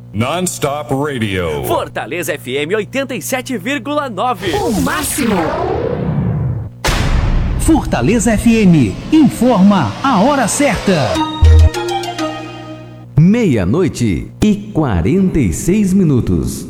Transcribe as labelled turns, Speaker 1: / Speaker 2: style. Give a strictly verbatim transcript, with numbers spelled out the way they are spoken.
Speaker 1: Non-Stop Radio.
Speaker 2: Fortaleza F M oitenta e sete vírgula nove.
Speaker 3: O máximo.
Speaker 4: Fortaleza F M informa a hora certa.
Speaker 5: Meia-noite e quarenta e seis minutos.